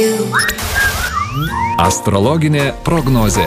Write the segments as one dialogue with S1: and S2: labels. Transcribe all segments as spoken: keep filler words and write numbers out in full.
S1: Astrologinė prognozė.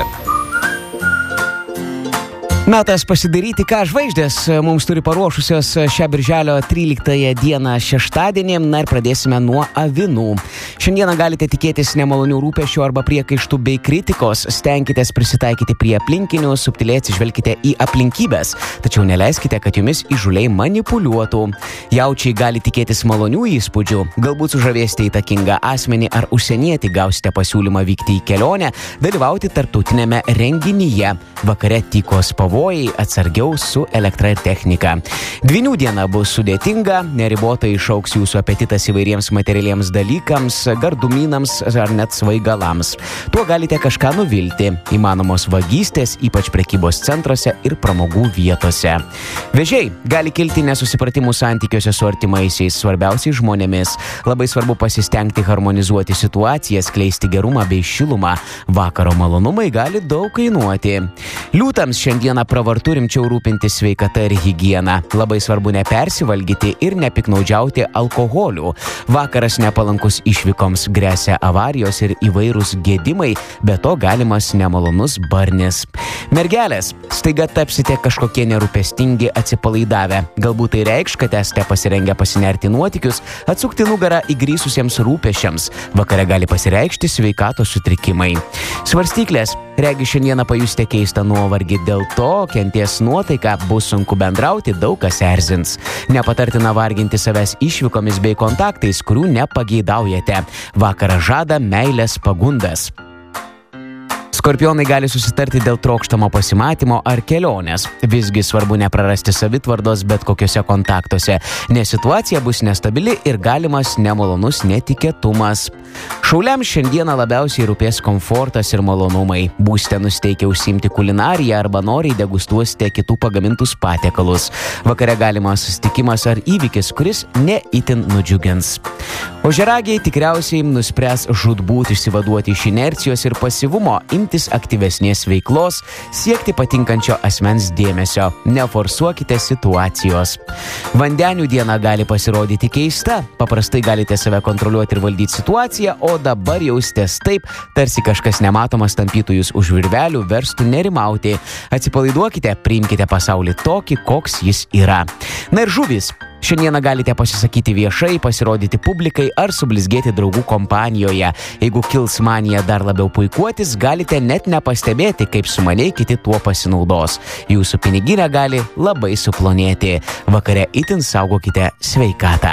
S2: Metas pasidaryti, ką žvaigždės mums turi paruošusios šią birželio tryliktąją dieną šeštadienį. Na ir pradėsime nuo avinų. Šiandieną galite tikėtis nemalonių rūpesčių arba priekaištų bei kritikos. Stenkitės prisitaikyti prie aplinkinių, subtiliai atsižvelkite į aplinkybės. Tačiau neleiskite, kad jumis įžūliai manipuliuotų. Jaučiai gali tikėtis malonių įspūdžių. Galbūt sužavėsite įtakingą asmenį ar užsienietį, gausite pasiūlymą vykti į kelionę, dalyvauti tarptautinėme renginyje. Vakare tykos pavojai. Atsargiau su elektra ir technika. Dvynių diena bus sudėtinga, neribotai išauks jūsų apetitas įvairiems materialiems dalykams, gardumynams ar net svaigalams. Tuo galite kažką nuvilti. Įmanomos vagystės, ypač prekybos centruose ir pramogų vietose. Vėžiai gali kilti nesusipratimų santykiuose su artimaisiais, svarbiausiais žmonėmis. Labai svarbu pasistengti harmonizuoti situaciją, skleisti gerumą bei šilumą. Vakaro malonumai gali daug kainuoti. Liūtams šiandieną pravartu rimčiau rūpintis sveikata ir higiena. Labai svarbu nepersivalgyti ir nepiknaudžiauti alkoholiu. Vakaras nepalankus išvykoms, gresia avarijos ir įvairūs gedimai, be to galimas nemalonus barnis. Mergelės, staiga tapsite kažkokie nerūpestingi atsipalaidavę. Galbūt tai reikš, kad esate pasirengę pasinerti nuotykius, atsukti nugarą įgrįsusiems rūpesčiams. Vakare gali pasireikšti sveikatos sutrikimai. Svarstyklės, regi šiandieną pajusite keistą nuovargį, dėl to kenties nuotaika, bus sunku bendrauti, daug kas erzins. Nepatartina varginti savęs išvykomis bei kontaktais, kurių nepageidaujate. Vakarą žada meilės pagundas. Skorpionai gali susitarti dėl trokštamo pasimatymo ar kelionės. Visgi svarbu neprarasti savitvardos bet kokiuose kontaktuose, nes situacija bus nestabili ir galimas nemalonus netikėtumas. Šauliams šiandieną labiausiai rūpės komfortas ir malonumai. Būsite nusteikę užsiimti kulinariją arba noriai degustuosite kitų pagamintus patiekalus. Vakare galimas susitikimas ar įvykis, kuris ne itin nudžiugins. Ožiaragiai tikriausiai nuspręs žūtbūt išsivaduoti iš inercijos ir pasyvumo, imtis aktyvesnės veiklos, siekti patinkančio asmens dėmesio. Neforsuokite situacijos. Vandenių diena gali pasirodyti keista. Paprastai galite save kontroliuoti ir valdyti situaciją, o dabar jaustės taip, tarsi kažkas nematomas tampytų jūs už virvelių, verstų nerimauti. Atsipalaiduokite, priimkite pasaulį tokį, koks jis yra. Na ir žuvys. Šiandieną galite pasisakyti viešai, pasirodyti publikai ar sublizgėti draugų kompanijoje. Jeigu kils manija dar labiau puikuotis, galite net nepastebėti, kaip sumaniai kiti tuo pasinaudos. Jūsų piniginė gali labai suplonėti. Vakare itin saugokite sveikatą.